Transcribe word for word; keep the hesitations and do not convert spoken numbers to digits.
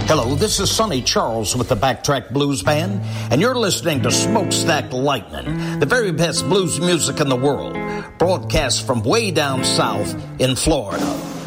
Hello, this is Sonny Charles with the Backtrack Blues Band, and you're listening to Smokestack Lightning, the very best blues music in the world, broadcast from way down south in Florida.